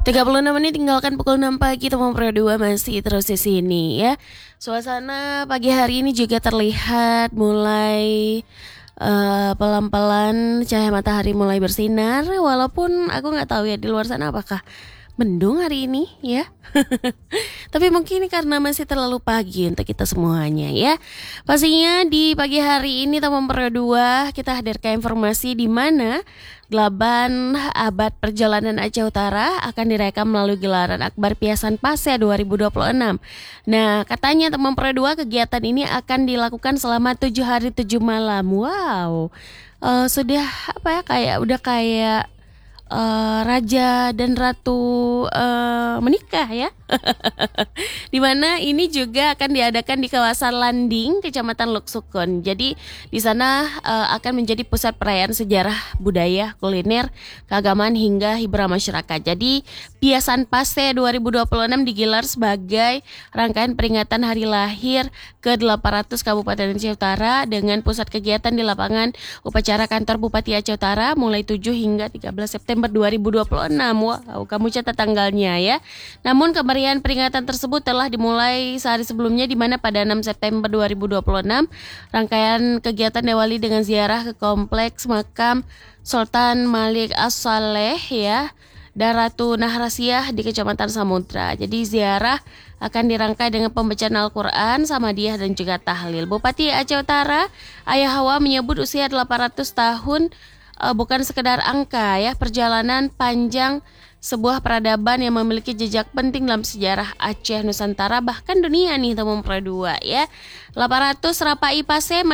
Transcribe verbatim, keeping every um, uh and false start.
tiga puluh enam menit tinggalkan pukul enam pagi, Teman Pro dua masih terus di sini ya. Suasana pagi hari ini juga terlihat mulai uh, pelan-pelan cahaya matahari mulai bersinar. Walaupun aku nggak tahu ya di luar sana apakah mendung hari ini ya. Tapi mungkin karena masih terlalu pagi untuk kita semuanya ya. Pastinya di pagi hari ini Teman Pro dua kita hadirkan informasi di mana delapan abad perjalanan Aceh Utara akan dirayakan melalui gelaran Akbar Piasan Pase dua ribu dua puluh enam. Nah, katanya Teman Pro dua kegiatan ini akan dilakukan selama tujuh hari tujuh malam. Wow, uh, sudah apa ya kayak udah kayak Uh, raja dan ratu uh, menikah ya. Dimana ini juga akan diadakan di kawasan Landing, Kecamatan Luksukun. Jadi di sana uh, akan menjadi pusat perayaan sejarah, budaya, kuliner, keagamaan hingga hiburan masyarakat. Jadi Piasan Pase dua ribu dua puluh enam digelar sebagai rangkaian peringatan hari lahir ke delapan ratus Kabupaten Aceh Utara dengan pusat kegiatan di lapangan upacara kantor Bupati Aceh Utara mulai tujuh hingga tiga belas September dua ribu dua puluh enam. Wow, kamu catat tanggalnya ya. Namun kemeriahan peringatan tersebut telah dimulai sehari sebelumnya, di mana pada enam September dua ribu dua puluh enam rangkaian kegiatan diawali dengan ziarah ke kompleks makam Sultan Malik As-Saleh ya dan Ratu Nahrasiyah di Kecamatan Samudra. Jadi ziarah akan dirangkai dengan pembacaan Al-Quran, Samadiyah dan juga tahlil. Bupati Aceh Utara Ayah Hawa menyebut usia delapan ratus tahun uh, bukan sekedar angka ya, perjalanan panjang sebuah peradaban yang memiliki jejak penting dalam sejarah Aceh, Nusantara, bahkan dunia nih Teman Pro dua ya. delapan ratus Rapai Pase